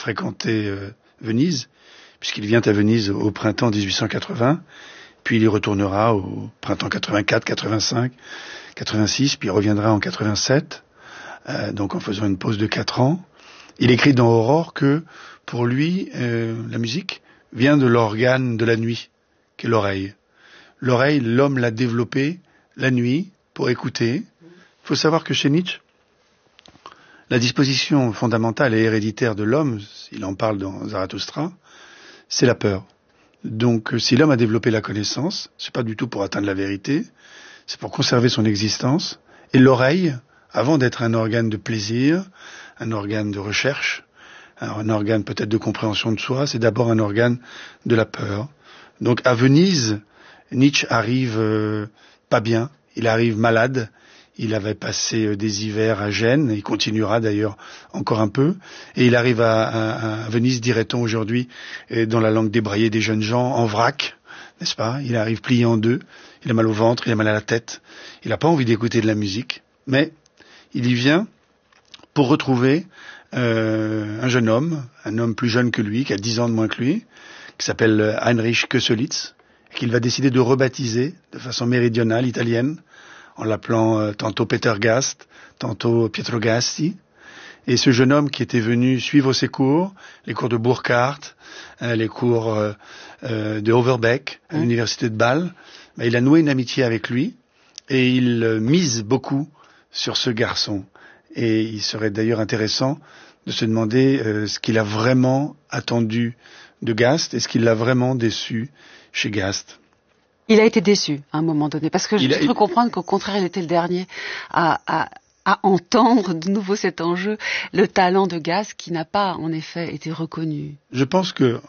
fréquenter Venise, puisqu'il vient à Venise au printemps 1880, puis il y retournera au printemps 84, 85, 86, puis il reviendra en 87, donc en faisant une pause de 4 ans. Il écrit dans Aurore que, pour lui, la musique vient de l'organe de la nuit, qui est l'oreille. L'oreille, l'homme l'a développée la nuit pour écouter. Il faut savoir que chez Nietzsche, la disposition fondamentale et héréditaire de l'homme, il en parle dans Zarathustra, c'est la peur. Donc, si l'homme a développé la connaissance, c'est pas du tout pour atteindre la vérité, c'est pour conserver son existence. Et l'oreille, avant d'être un organe de plaisir, un organe de recherche, un organe peut-être de compréhension de soi, c'est d'abord un organe de la peur. Donc, à Venise, Nietzsche arrive pas bien, il arrive malade. Il avait passé des hivers à Gênes, il continuera d'ailleurs encore un peu, et il arrive à Venise, dirait-on aujourd'hui, dans la langue débraillée des jeunes gens, en vrac, n'est-ce pas? Il arrive plié en deux, il a mal au ventre, il a mal à la tête, il n'a pas envie d'écouter de la musique, mais il y vient pour retrouver un jeune homme, un homme plus jeune que lui, qui a 10 ans de moins que lui, qui s'appelle Heinrich Köselitz, et qu'il va décider de rebaptiser de façon méridionale, italienne, en l'appelant tantôt Peter Gast, tantôt Pietro Gasti. Et ce jeune homme qui était venu suivre ses cours, les cours de Burckhardt, les cours de Overbeck, à l'université de Bâle, il a noué une amitié avec lui et il mise beaucoup sur ce garçon. Et il serait d'ailleurs intéressant de se demander ce qu'il a vraiment attendu de Gast et ce qu'il l'a vraiment déçu chez Gast. Il a été déçu à un moment donné, parce que j'ai cru comprendre qu'au contraire, il était le dernier à entendre de nouveau cet enjeu, le talent de Gast qui n'a pas, en effet, été reconnu. Je pense que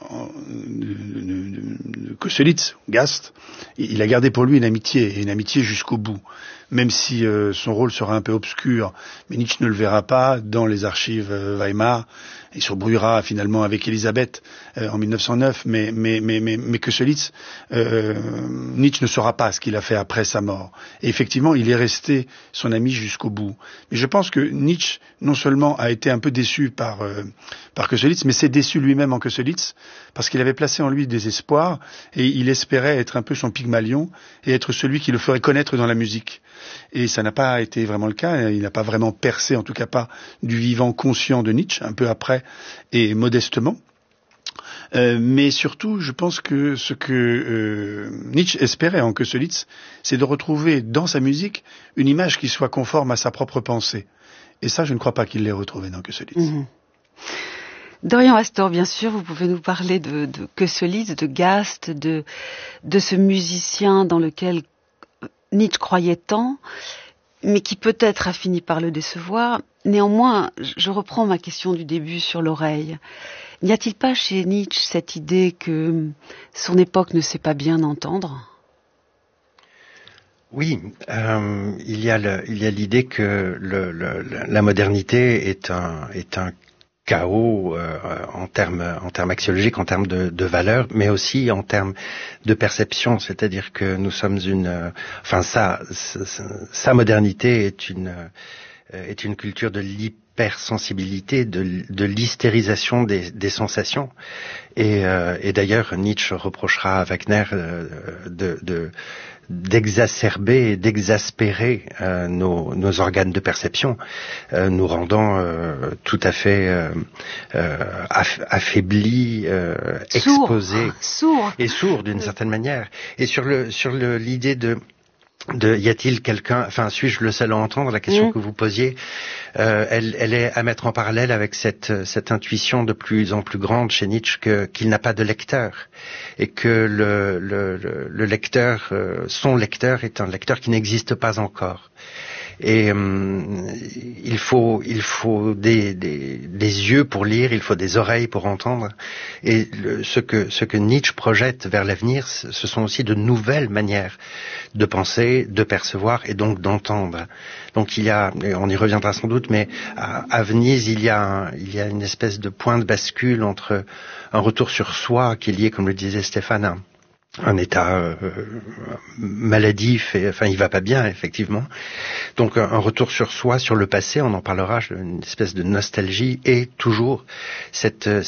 Köselitz, Gast, il a gardé pour lui une amitié, et une amitié jusqu'au bout. Même si son rôle sera un peu obscur, mais Nietzsche ne le verra pas dans les archives Weimar. Il se brouillera finalement avec Elisabeth en 1909, mais Köselitz, Nietzsche ne saura pas ce qu'il a fait après sa mort. Et effectivement, il est resté son ami jusqu'au bout. Mais je pense que Nietzsche, non seulement a été un peu déçu par Köselitz, mais s'est déçu lui-même en Köselitz, parce qu'il avait placé en lui des espoirs, et il espérait être un peu son Pygmalion, et être celui qui le ferait connaître dans la musique. Et ça n'a pas été vraiment le cas, il n'a pas vraiment percé, en tout cas pas du vivant conscient de Nietzsche, un peu après, et modestement. Mais surtout, je pense que ce que Nietzsche espérait en Köselitz, c'est de retrouver dans sa musique une image qui soit conforme à sa propre pensée. Et ça, je ne crois pas qu'il l'ait retrouvé dans Köselitz. Mmh. Dorian Astor, bien sûr, vous pouvez nous parler de Köselitz, de Gast, de ce musicien dans lequel Nietzsche croyait tant, mais qui peut-être a fini par le décevoir. Néanmoins, je reprends ma question du début sur l'oreille. N'y a-t-il pas chez Nietzsche cette idée que son époque ne sait pas bien entendre ? Oui, il y a l'idée que la modernité est un chaos en termes axiologiques, en termes de valeurs, mais aussi en termes de perception. C'est-à-dire que nous sommes sa modernité est une culture de l'hypersensibilité, de l'hystérisation des sensations. Et d'ailleurs, Nietzsche reprochera à Wagner d'exacerber et d'exaspérer nos organes de perception, nous rendant tout à fait affaiblis, exposés et sourds d'une certaine manière. Et sur l'idée de y a-t-il quelqu'un, suis-je le seul à entendre, la question que vous posiez, elle est à mettre en parallèle avec cette intuition de plus en plus grande chez Nietzsche qu'il n'a pas de lecteur, et que le lecteur, son lecteur est un lecteur qui n'existe pas encore. Et il faut des yeux pour lire, il faut des oreilles pour entendre. Et ce que Nietzsche projette vers l'avenir, ce sont aussi de nouvelles manières de penser, de percevoir et donc d'entendre. Donc il y a, on y reviendra sans doute, mais à Venise il y a une espèce de point de bascule entre un retour sur soi qui est lié, comme le disait Stéphane, un état maladif, et il va pas bien effectivement. Donc un retour sur soi, sur le passé, on en parlera, une espèce de nostalgie, et toujours cette